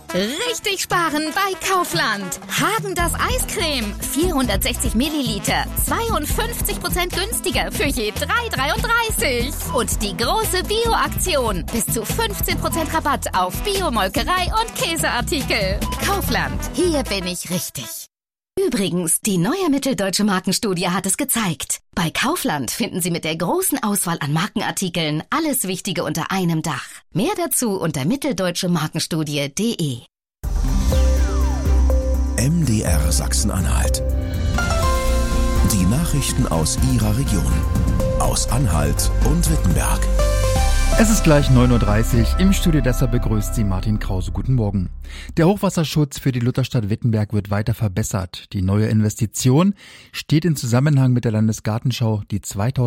Richtig sparen bei Kaufland. Häagen-Dazs Eiscreme, 460 Milliliter, 52% günstiger für je 3,33. Und die große Bio-Aktion, bis zu 15% Rabatt auf Bio-Molkerei und Käseartikel. Kaufland, hier bin ich richtig. Übrigens, die neue Mitteldeutsche Markenstudie hat es gezeigt. Bei Kaufland finden Sie mit der großen Auswahl an Markenartikeln alles Wichtige unter einem Dach. Mehr dazu unter mitteldeutschemarkenstudie.de. MDR Sachsen-Anhalt. Die Nachrichten aus Ihrer Region. Aus Anhalt und Wittenberg. Es ist gleich 9.30 Uhr. Im Studio deshalb begrüßt Sie Martin Krause. Guten Morgen. Der Hochwasserschutz für die Lutherstadt Wittenberg wird weiter verbessert. Die neue Investition steht in Zusammenhang mit der Landesgartenschau, die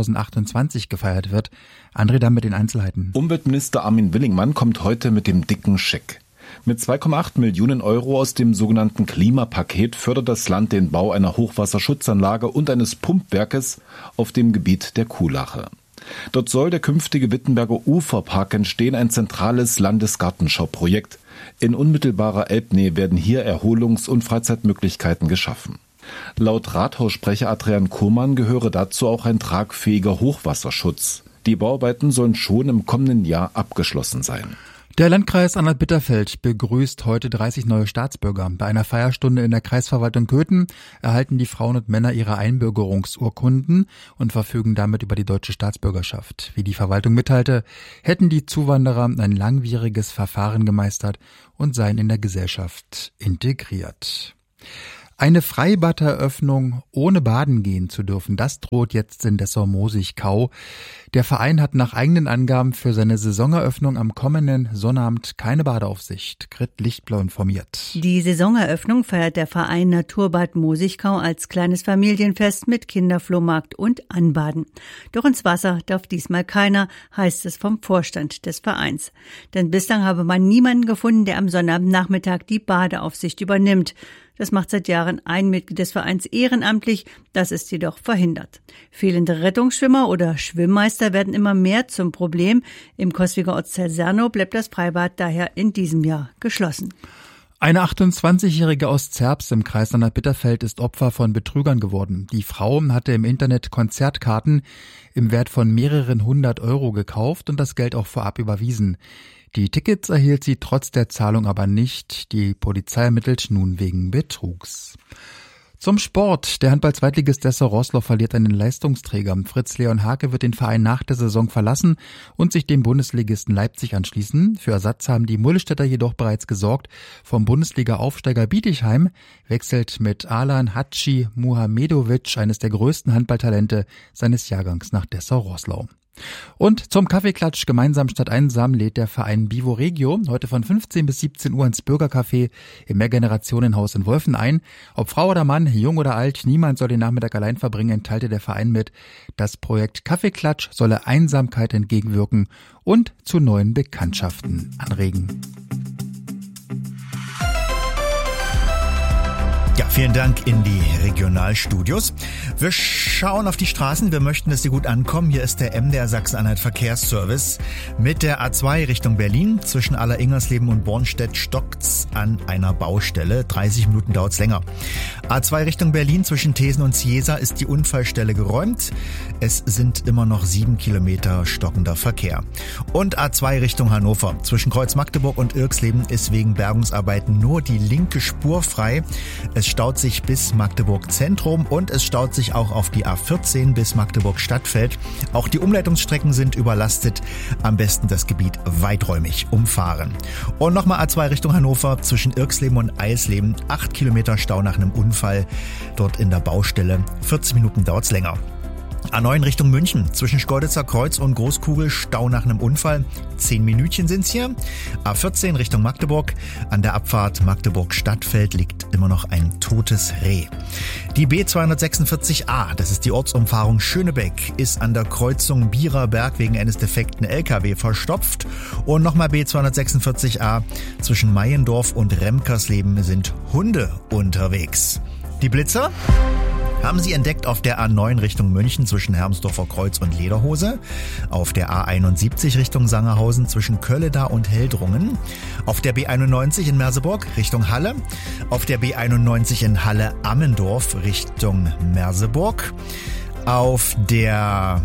2028 gefeiert wird. André dann mit den Einzelheiten. Umweltminister Armin Willingmann kommt heute mit dem dicken Scheck. Mit 2,8 Millionen Euro aus dem sogenannten Klimapaket fördert das Land den Bau einer Hochwasserschutzanlage und eines Pumpwerkes auf dem Gebiet der Kuhlache. Dort soll der künftige Wittenberger Uferpark entstehen, ein zentrales Landesgartenschauprojekt. In unmittelbarer Elbnähe werden hier Erholungs- und Freizeitmöglichkeiten geschaffen. Laut Rathaussprecher Adrian Kurmann gehöre dazu auch ein tragfähiger Hochwasserschutz. Die Bauarbeiten sollen schon im kommenden Jahr abgeschlossen sein. Der Landkreis Anhalt-Bitterfeld begrüßt heute 30 neue Staatsbürger. Bei einer Feierstunde in der Kreisverwaltung Köthen erhalten die Frauen und Männer ihre Einbürgerungsurkunden und verfügen damit über die deutsche Staatsbürgerschaft. Wie die Verwaltung mitteilte, hätten die Zuwanderer ein langwieriges Verfahren gemeistert und seien in der Gesellschaft integriert. Eine Freibad-Eröffnung ohne baden gehen zu dürfen, das droht jetzt in Dessau-Mosigkau. Der Verein hat nach eigenen Angaben für seine Saisoneröffnung am kommenden Sonnabend keine Badeaufsicht. Grit Lichtblau informiert. Die Saisoneröffnung feiert der Verein Naturbad Mosigkau als kleines Familienfest mit Kinderflohmarkt und Anbaden. Doch ins Wasser darf diesmal keiner, heißt es vom Vorstand des Vereins. Denn bislang habe man niemanden gefunden, der am Sonnabendnachmittag die Badeaufsicht übernimmt. Das macht seit Jahren ein Mitglied des Vereins ehrenamtlich, das ist jedoch verhindert. Fehlende Rettungsschwimmer oder Schwimmmeister werden immer mehr zum Problem. Im Coswiger Ortsteil Sernow bleibt das Freibad daher in diesem Jahr geschlossen. Eine 28-Jährige aus Zerbst im Kreis Anhalt-Bitterfeld ist Opfer von Betrügern geworden. Die Frau hatte im Internet Konzertkarten im Wert von mehreren 100 Euro gekauft und das Geld auch vorab überwiesen. Die Tickets erhielt sie trotz der Zahlung aber nicht. Die Polizei ermittelt nun wegen Betrugs. Zum Sport. Der Handball-Zweitligist Dessau-Roßlau verliert einen Leistungsträger. Fritz Leon Hake wird den Verein nach der Saison verlassen und sich dem Bundesligisten Leipzig anschließen. Für Ersatz haben die Mullestädter jedoch bereits gesorgt. Vom Bundesliga-Aufsteiger Bietigheim wechselt mit Alan Hatschi Muhamedovic, eines der größten Handballtalente seines Jahrgangs, nach Dessau-Roßlau. Und zum Kaffeeklatsch gemeinsam statt einsam lädt der Verein Bivo Regio heute von 15 bis 17 Uhr ins Bürgercafé im Mehrgenerationenhaus in Wolfen ein. Ob Frau oder Mann, jung oder alt, niemand soll den Nachmittag allein verbringen, teilte der Verein mit. Das Projekt Kaffeeklatsch solle Einsamkeit entgegenwirken und zu neuen Bekanntschaften anregen. Ja, vielen Dank in die Regionalstudios. Wir schauen auf die Straßen. Wir möchten, dass sie gut ankommen. Hier ist der MDR Sachsen-Anhalt Verkehrsservice. Mit der A2 Richtung Berlin zwischen Aller-Ingersleben und Bornstedt stockt's an einer Baustelle. 30 Minuten dauert's länger. A2 Richtung Berlin zwischen Thesen und Ciesa ist die Unfallstelle geräumt. Es sind immer noch 7 Kilometer stockender Verkehr. Und A2 Richtung Hannover zwischen Kreuz Magdeburg und Irxleben ist wegen Bergungsarbeiten nur die linke Spur frei. Es staut sich bis Magdeburg Zentrum und es staut sich auch auf die A14 bis Magdeburg Stadtfeld. Auch die Umleitungsstrecken sind überlastet. Am besten das Gebiet weiträumig umfahren. Und nochmal A2 Richtung Hannover zwischen Irxleben und Eisleben. 8 Kilometer Stau nach einem Unfall dort in der Baustelle. 40 Minuten dauert's länger. A9 Richtung München, zwischen Schkeuditzer Kreuz und Großkugel, Stau nach einem Unfall. 10 Minütchen sind's hier. A14 Richtung Magdeburg, an der Abfahrt Magdeburg-Stadtfeld liegt immer noch ein totes Reh. Die B246a, das ist die Ortsumfahrung Schönebeck, ist an der Kreuzung Bierer-Berg wegen eines defekten LKW verstopft. Und nochmal B246a, zwischen Meiendorf und Remkersleben sind Hunde unterwegs. Die Blitzer? haben Sie entdeckt auf der A9 Richtung München zwischen Hermsdorfer Kreuz und Lederhose, auf der A71 Richtung Sangerhausen zwischen Kölleda und Heldrungen, auf der B91 in Merseburg Richtung Halle, auf der B91 in Halle-Ammendorf Richtung Merseburg, auf der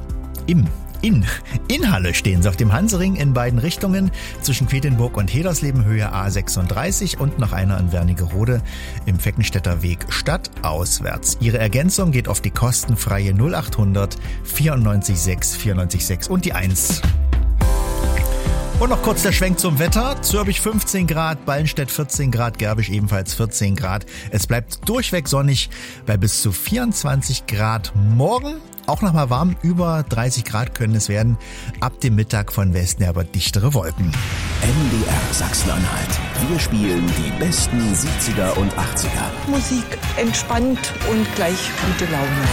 in Halle stehen sie auf dem Hansering in beiden Richtungen zwischen Quedlinburg und Hedersleben Höhe A36 und noch einer in Wernigerode im Feckenstädter Weg stadtauswärts. Ihre Ergänzung geht auf die kostenfreie 0800 94 6 94 6 und die 1. Und noch kurz der Schwenk zum Wetter. Zürbich 15 Grad, Ballenstedt 14 Grad, Gerbisch ebenfalls 14 Grad. Es bleibt durchweg sonnig bei bis zu 24 Grad morgen. Auch nochmal warm, über 30 Grad können es werden. Ab dem Mittag von Westen her aber dichtere Wolken. MDR Sachsen-Anhalt. Wir spielen die besten 70er und 80er. Musik entspannt und gleich gute Laune.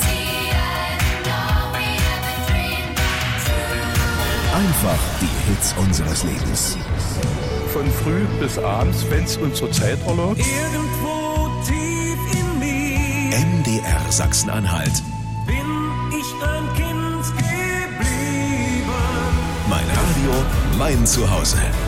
Einfach die Hits unseres Lebens. Von früh bis abends, wenn's uns zur Zeit erlaubt. Irgendwo tief in mir MDR Sachsen-Anhalt. bin ich ein Kind geblieben. Mein Radio, mein Zuhause.